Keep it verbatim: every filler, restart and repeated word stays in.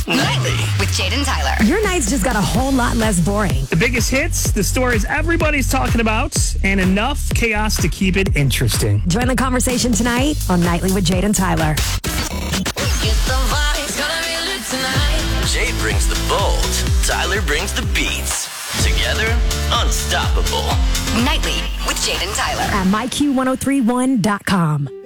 Nightly with Jaden Tyler. Your nights just got a whole lot less boring. The biggest hits, the stories everybody's talking about, and enough chaos to keep it interesting. Join the conversation tonight on Nightly with Jaden Tyler. Jay brings the bold, Tyler brings the beats. Together, unstoppable. Nightly with Jaden Tyler. At my Q one oh three one dot com.